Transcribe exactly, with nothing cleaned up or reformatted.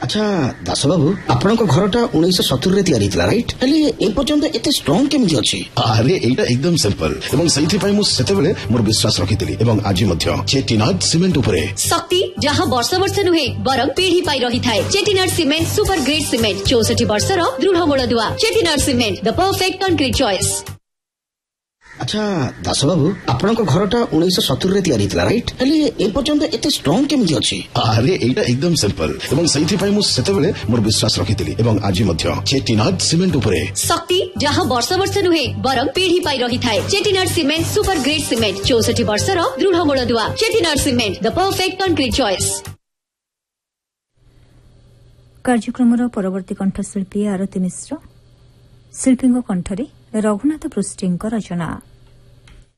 अच्छा दास बाबू आपन को घरटा उन्नीस सत्तर रे तैयारी थिला राइट हेले ए पर्यंत एते स्ट्रांग केमि अछि? अरे एटा एकदम सिंपल एवं सही पई मु सेते बेले मोर विश्वास रखितली एवं आज मध्य चेटीनाड सीमेंट उपरे शक्ति जहां वर्ष वर्ष नुहे बरम पीढ़ी पाई रही थाए। Chettinad cement super great cement चौसठ वर्ष रो दृढ़ मूलदुआ। Chettinad cement the perfect concrete choice. अच्छा दास बाबू आपन को घरटा उन्नीस सत्तर रे तैयारी थिला राइट हेले ए पर्यंत एते स्ट्रांग केमि अछि? अरे एटा एकदम सिंपल एवं सही पई मु सेते बेले मोर विश्वास रखितली एवं आज मध्य चेटीनाड सीमेंट उपरे शक्ति जहां वर्ष वर्ष नुहे बरम पीढ़ी पाई रही थाए। Chettinad cement super great cement चौसठ वर्ष रो दृढ़ मूलदुआ। Chettinad cement the perfect concrete choice. कार्यक्रमर परवर्ती कंठशिल्पी आरती मिश्र शिल्पी कंठरे रघुनाथ पृष्टि रचना।